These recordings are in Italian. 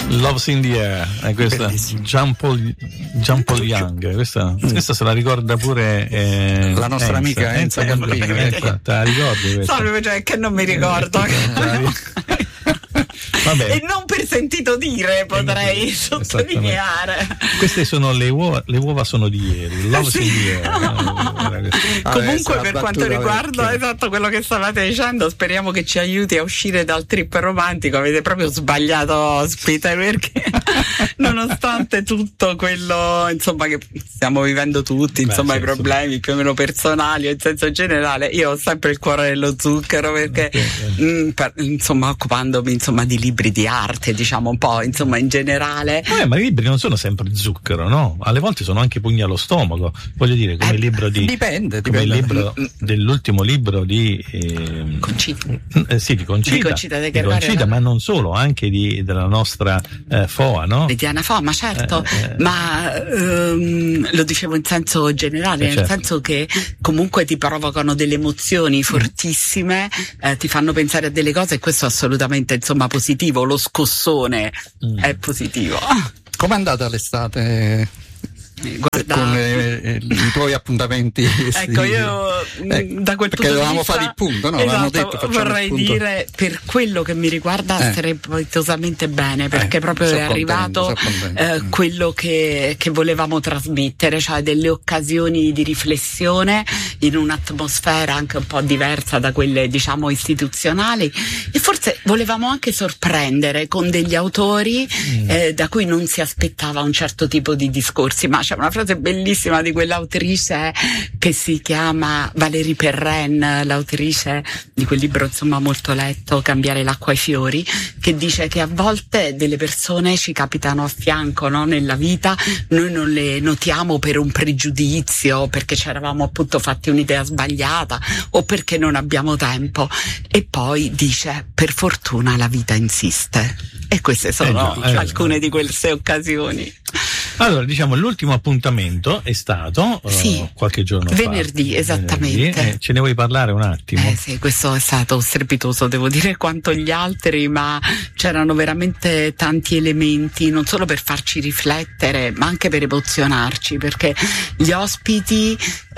Love's in the Air, questa Jean Paul Young, questa se la ricorda pure la nostra amica Enza Gambini. Te la ricordi? Salve, cioè che non mi ricordo. Vabbè. E non per sentito dire, potrei sottolineare. Queste sono le uova sono di ieri. Love's in the Air. Comunque, per quanto riguarda quello che stavate dicendo, speriamo che ci aiuti a uscire dal trip romantico. Avete proprio sbagliato ospite, perché nonostante tutto quello, insomma, che stiamo vivendo tutti, insomma, i problemi più o meno personali in senso generale, io ho sempre il cuore dello zucchero, perché insomma, occupandomi insomma di libri di arte, diciamo un po', insomma, in generale. Ma i libri non sono sempre zucchero, no? Alle volte sono anche pugni allo stomaco. Voglio dire, come il libro di dipende. Il libro dell'ultimo libro di Concita. Di Concita, ma non solo, anche della nostra Foa, no? Di Diana Foa, ma certo, ma lo dicevo in senso generale, nel senso che comunque ti provocano delle emozioni fortissime, ti fanno pensare a delle cose, e questo è assolutamente, insomma, positivo. Lo scossone è positivo. Com'è andata l'estate? Con i tuoi appuntamenti. Ecco, io da quel punto di dovevamo vista, fare il punto, no? Esatto, detto, vorrei dire, per quello che mi riguarda, strepitosamente bene, perché proprio è arrivato quello che volevamo trasmettere, cioè delle occasioni di riflessione in un'atmosfera anche un po' diversa da quelle, diciamo, istituzionali, e forse volevamo anche sorprendere con degli autori da cui non si aspettava un certo tipo di discorsi. Ma c'è una frase bellissima di quell'autrice che si chiama Valérie Perrin, l'autrice di quel libro, insomma, molto letto, Cambiare l'acqua ai fiori, che dice che a volte delle persone ci capitano a fianco, no, nella vita, noi non le notiamo per un pregiudizio, perché ci eravamo appunto fatti un'idea sbagliata o perché non abbiamo tempo, e poi dice: per fortuna la vita insiste. E queste sono alcune di queste occasioni. Allora, diciamo, l'ultimo appuntamento è stato qualche giorno venerdì, fa. esattamente. Venerdì. Ce ne vuoi parlare un attimo? Sì, questo è stato strepitoso, devo dire, quanto gli altri, ma c'erano veramente tanti elementi, non solo per farci riflettere, ma anche per emozionarci, perché gli ospiti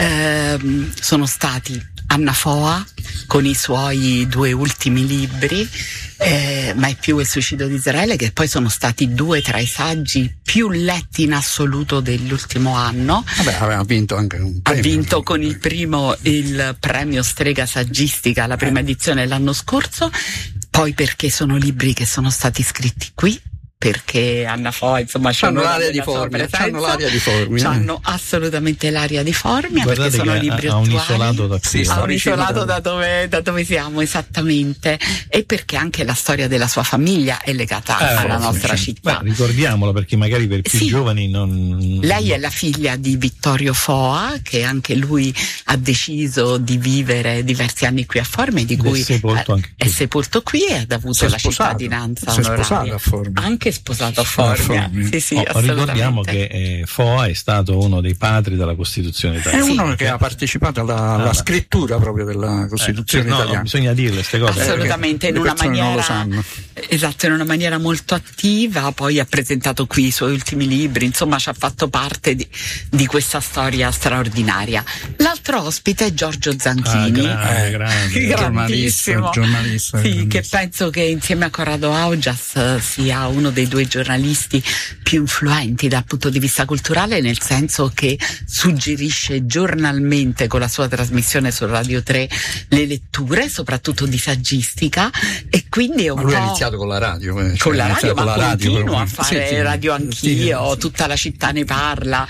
sono stati Anna Foa con i suoi 2 ultimi libri, Mai più e Suicidio di Israele, che poi sono stati 2 tra i saggi più letti in assoluto dell'ultimo anno. Aveva vinto anche un premio. Ha vinto con il primo il premio Strega Saggistica, la prima edizione l'anno scorso, poi perché sono libri che sono stati scritti qui, perché Anna Foa, insomma, c'hanno l'aria di Formia, c'hanno assolutamente l'aria di Formia. Guardate, perché sono libri ha un attuali, isolato da dove siamo, esattamente, e perché anche la storia della sua famiglia è legata alla nostra città. Ricordiamolo, perché magari per più giovani non. Lei è la figlia di Vittorio Foa, che anche lui ha deciso di vivere diversi anni qui a Formia, di cui è sepolto qui e ha avuto la cittadinanza onoraria. Anche sposato a Formia. Ricordiamo che Foa è stato uno dei padri della Costituzione italiana. È uno che ha partecipato alla scrittura proprio della Costituzione italiana. Bisogna dirle queste cose. Assolutamente, in una maniera, esatto, in una maniera molto attiva. Poi ha presentato qui i suoi ultimi libri, insomma, ci ha fatto parte di questa storia straordinaria. L'altro ospite è Giorgio Zanchini, grandissimo giornalista, che penso che insieme a Corrado Augias sia uno dei 2 giornalisti più influenti dal punto di vista culturale, nel senso che suggerisce giornalmente con la sua trasmissione su Radio 3 le letture, soprattutto di saggistica, e quindi è un lui ha iniziato con la radio, ma continua a fare radio anch'io, tutta la città ne parla,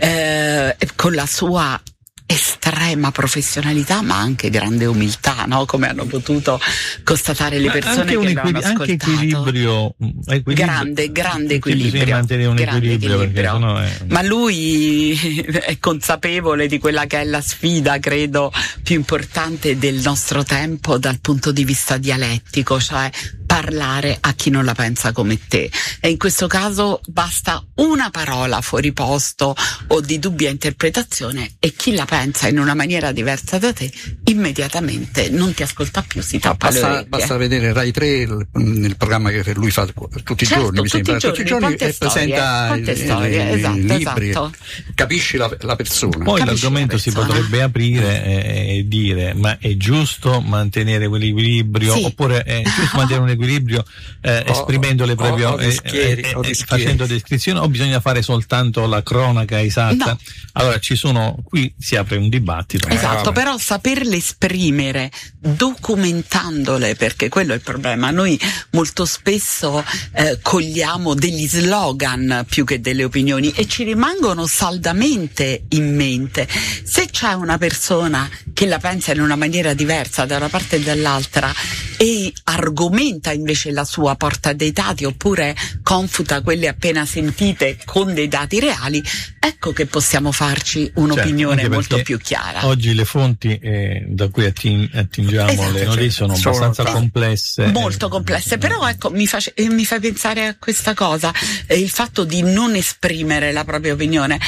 con la sua estrema professionalità, ma anche grande umiltà, no? Come hanno potuto constatare le persone che l'hanno ascoltato. Anche equilibrio. Grande equilibrio. Mantenere un equilibrio. Ma lui è consapevole di quella che è la sfida, credo, più importante del nostro tempo dal punto di vista dialettico, cioè parlare a chi non la pensa come te, e in questo caso basta una parola fuori posto o di dubbia interpretazione e chi la pensa in una maniera diversa da te immediatamente non ti ascolta più, si tappa le orecchie. Basta vedere Rai 3, il programma che lui fa tutti i giorni, mi sembra, tutti i giorni, e presenta i libri, capisci la persona. Poi l'argomento si potrebbe aprire e dire: ma è giusto mantenere quell'equilibrio, oppure è giusto mantenere un equilibrio esprimendo le proprie facendo descrizioni, o bisogna fare soltanto la cronaca esatta? No. Allora qui si apre un dibattito. Esatto, però saperle esprimere documentandole, perché quello è il problema. Noi molto spesso cogliamo degli slogan più che delle opinioni e ci rimangono saldamente in mente. Se c'è una persona che la pensa in una maniera diversa da una parte e dall'altra e argomenta invece la sua, porta dei dati oppure confuta quelle appena sentite con dei dati reali, ecco che possiamo farci un'opinione molto più chiara. Oggi le fonti da cui attingiamo le notizie sono abbastanza complesse. Molto complesse, però ecco, mi fa pensare a questa cosa, il fatto di non esprimere la propria opinione.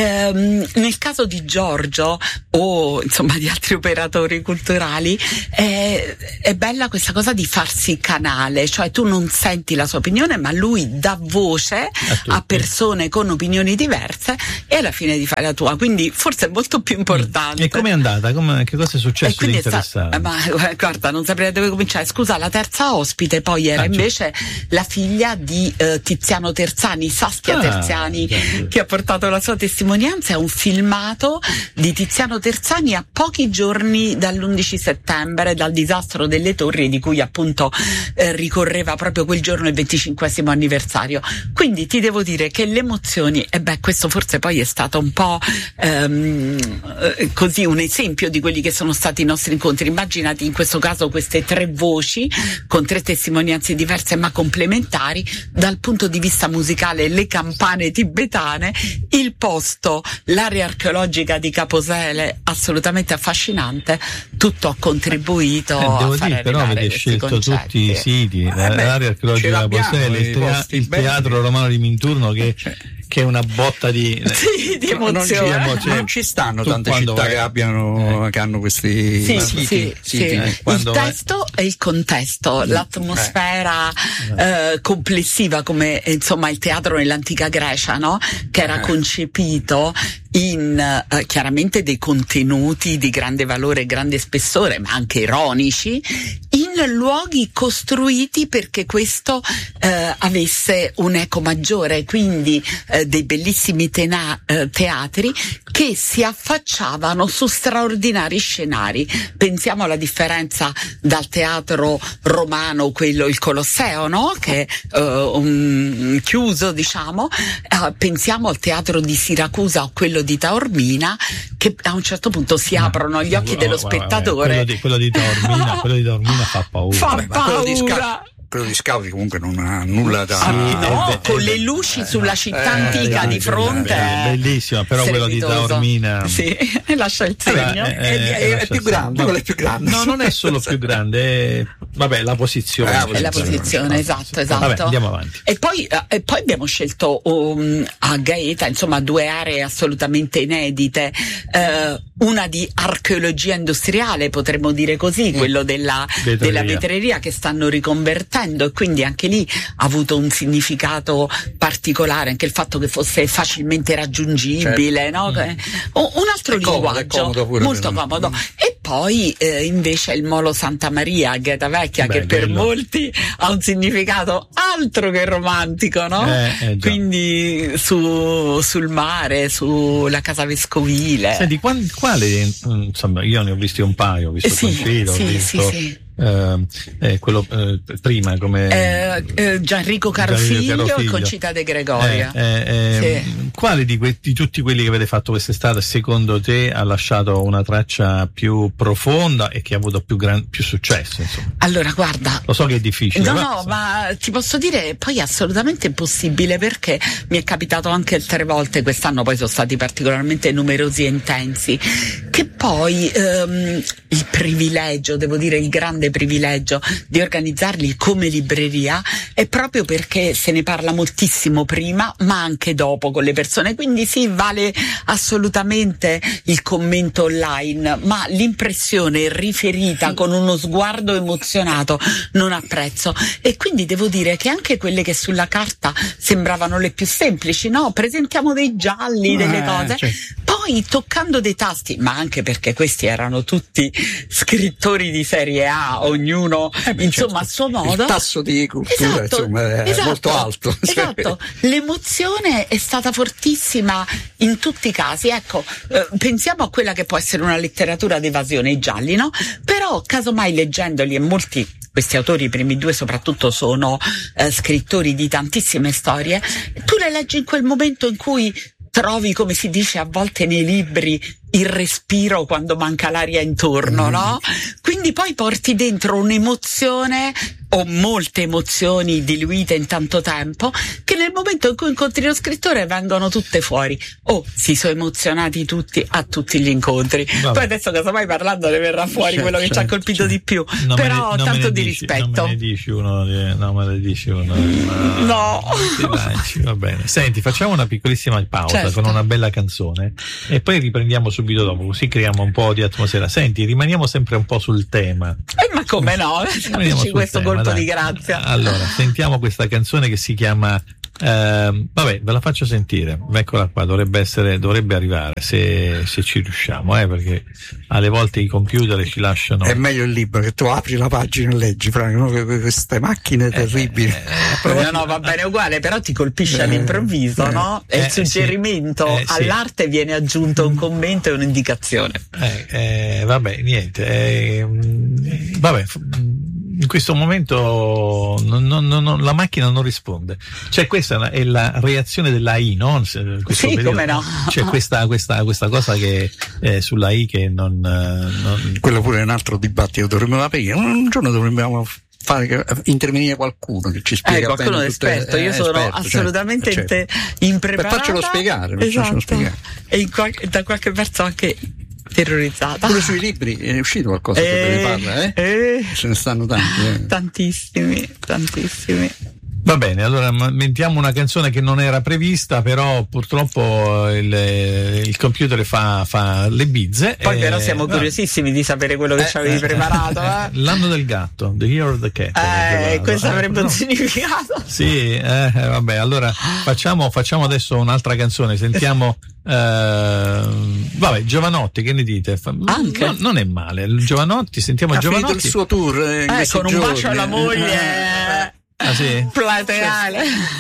Nel caso di Giorgio o insomma di altri operatori culturali è bella questa cosa di farsi canale, cioè tu non senti la sua opinione ma lui dà voce a persone con opinioni diverse e alla fine ti fai la tua, quindi forse è molto più importante. E com'è andata? Che cosa è successo di interessante? Ma guarda, non saprei da dove cominciare. Scusa, la terza ospite poi era invece la figlia di Tiziano Terzani, Saskia Terzani, che ha portato la sua testimonianza. È un filmato di Tiziano Terzani a pochi giorni dall'11 settembre, dal disastro delle torri, di cui appunto ricorreva proprio quel giorno il 25° anniversario. Quindi ti devo dire che le emozioni, questo forse poi è stato un po' così un esempio di quelli che sono stati i nostri incontri. Immaginati in questo caso queste 3 voci con 3 testimonianze diverse ma complementari. Dal punto di vista musicale, le campane tibetane, il posto, l'area archeologica di Caposele, assolutamente affascinante. Tutto ha contribuito devo a fare dire, però avete scelto concetti. tutti i siti, l'area archeologica di Caposele, il teatro romano di Minturno, che è una botta di emozione. Non ci stanno tante città che hanno questi siti. Il testo e il contesto, l'atmosfera complessiva, come insomma il teatro nell'antica Grecia, no? Che era concepito in chiaramente dei contenuti di grande valore e grande spessore, ma anche ironici, in luoghi costruiti perché questo avesse un'eco maggiore, quindi dei bellissimi teatri che si affacciavano su straordinari scenari. Pensiamo alla differenza dal teatro romano, quello il Colosseo, no? Che è chiuso, diciamo. Pensiamo al teatro di Siracusa o quello di Taormina, che a un certo punto si aprono gli occhi dello spettatore. Quello di Taormina fa paura. Fa paura. Quello di Scauri comunque non ha nulla da con le luci sulla città antica di fronte è bellissima, però quello di Taormina lascia il segno, è più grande, quello è più grande. No, non è solo più grande, la posizione. La posizione, esatto. Vabbè, andiamo avanti. E poi abbiamo scelto a Gaeta, insomma, 2 aree assolutamente inedite, una di archeologia industriale, potremmo dire così, quello della vetreria che stanno riconvertendo, e quindi anche lì ha avuto un significato particolare, anche il fatto che fosse facilmente raggiungibile, no? Un altro linguaggio molto comodo. E poi invece il Molo Santa Maria a Gaeta Vecchia, che per molti ha un significato altro che romantico, no? Quindi sul mare, sulla casa vescovile. Senti, quale, insomma, io ne ho visti un paio, ho visto Confido, ho visto quello prima come Gianrico Carofiglio e Concita De Gregoria. Quale di tutti quelli che avete fatto quest'estate secondo te ha lasciato una traccia più profonda e che ha avuto più successo, insomma? Allora guarda, lo so che è difficile, ma ti posso dire poi è assolutamente impossibile, perché mi è capitato anche 3 volte quest'anno, poi sono stati particolarmente numerosi e intensi, che poi il privilegio, devo dire il grande grande privilegio di organizzarli come libreria è proprio perché se ne parla moltissimo prima, ma anche dopo con le persone, quindi sì, vale assolutamente il commento online, ma l'impressione riferita con uno sguardo emozionato non ha prezzo. E quindi devo dire che anche quelle che sulla carta sembravano le più semplici, no? Presentiamo dei gialli, delle cose, poi toccando dei tasti, ma anche perché questi erano tutti scrittori di serie A, ognuno insomma a suo modo. Il tasso di cultura insomma è molto alto. Esatto, l'emozione è stata fortissima in tutti i casi. Ecco, pensiamo a quella che può essere una letteratura d'evasione, i gialli, no? Però casomai leggendoli, e molti questi autori, i primi due soprattutto, sono scrittori di tantissime storie, tu le leggi in quel momento in cui trovi, come si dice a volte nei libri, il respiro quando manca l'aria intorno, no? Quindi poi porti dentro un'emozione o molte emozioni diluite in tanto tempo che nel momento in cui incontri lo scrittore vengono tutte fuori. Si sono emozionati tutti a tutti gli incontri. Vabbè. Poi adesso casomai parlando ne verrà fuori quello che ci ha colpito di più, però tanto di rispetto. Non me ne dici uno. No. Va bene. Senti, facciamo una piccolissima pausa con una bella canzone e poi riprendiamo subito dopo, così creiamo un po' di atmosfera. Senti, rimaniamo sempre un po' sul tema. Ma come no? Facci questo colpo di grazia. Allora, sentiamo questa canzone che si chiama vabbè, ve la faccio sentire. Eccola qua, dovrebbe arrivare se ci riusciamo, perché alle volte i computer ci lasciano. È meglio il libro, che tu apri la pagina e leggi, queste macchine terribili. No, va bene uguale, però ti colpisce all'improvviso, no? E il suggerimento all'arte viene aggiunto un commento e un'indicazione. Vabbè, niente. Vabbè. In questo momento la macchina non risponde. Cioè, questa è la reazione dell'AI, no? Sì, come no. C'è questa cosa che sulla AI che non. Quello pure è un altro dibattito. Dovremmo aprire. Un giorno dovremmo intervenire qualcuno che ci spiega qualcuno bene esperto. Io sono assolutamente impreparata. Faccelo spiegare. E da qualche verso anche terrorizzata. Pure sui libri è uscito qualcosa che ne parla, Ce ne stanno tanti. Tantissimi. Va bene, allora mettiamo una canzone che non era prevista, però purtroppo il computer fa le bizze. Poi però siamo curiosissimi di sapere quello che ci avevi preparato. L'anno del gatto, The Year of the Cat. Questo avrebbe un significato. Sì, vabbè, allora facciamo adesso un'altra canzone, sentiamo vabbè, Jovanotti, che ne dite? Anche? Non è male, Jovanotti, sentiamo Jovanotti. Il suo tour con un bacio alla moglie. Sì? Plateale.